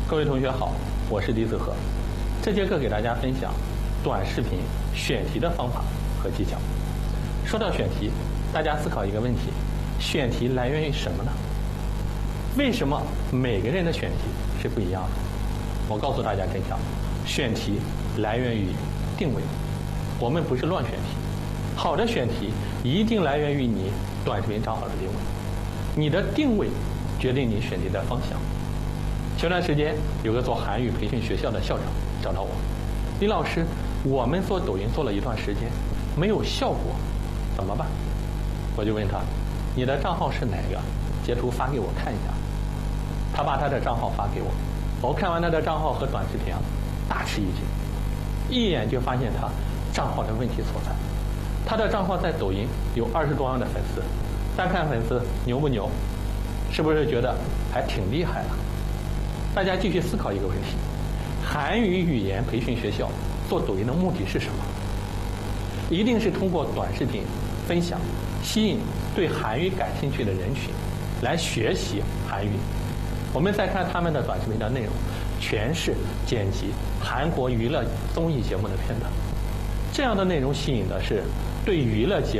各位同学好，我是李子和。这节课给大家分享短视频选题的方法和技巧。说到选题，大家思考一个问题：选题来源于什么呢？为什么每个人的选题是不一样的？我告诉大家真相，选题来源于定位。我们不是乱选题，好的选题一定来源于你短视频账号的定位。你的定位决定你选题的方向。前段时间有个做韩语培训学校的校长找到我，李老师，我们做抖音做了一段时间，没有效果，怎么办？我就问他，你的账号是哪个？截图发给我看一下。他把他的账号发给我，我看完他的账号和短视频大吃一惊，一眼就发现他账号的问题所在。他的账号在抖音有20多万的粉丝，单看粉丝牛不牛？是不是觉得还挺厉害的？大家继续思考一个问题：韩语语言培训学校做抖音的目的是什么？一定是通过短视频分享，吸引对韩语感兴趣的人群来学习韩语。我们再看他们的短视频的内容，全是剪辑韩国娱乐综艺节目的片段。这样的内容吸引的是对娱乐节